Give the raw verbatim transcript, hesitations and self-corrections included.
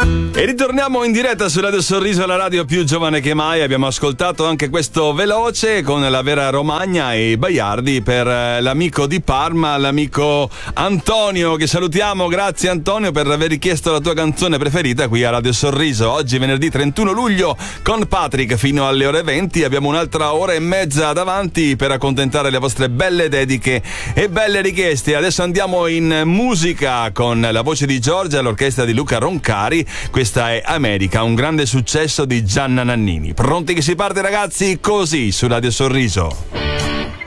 E ritorniamo in diretta su Radio Sorriso, la radio più giovane che mai. Abbiamo ascoltato anche questo veloce con la vera Romagna e i Baiardi per l'amico di Parma, l'amico Antonio, che salutiamo. Grazie Antonio per aver richiesto la tua canzone preferita qui a Radio Sorriso. Oggi venerdì trentuno luglio con Patrick fino alle ore venti. Abbiamo un'altra ora e mezza davanti per accontentare le vostre belle dediche e belle richieste. Adesso andiamo in musica con la voce di Giorgia, l'orchestra di Luca Roncari. Questa è America, un grande successo di Gianna Nannini. Pronti che si parte ragazzi? Così su Radio Sorriso.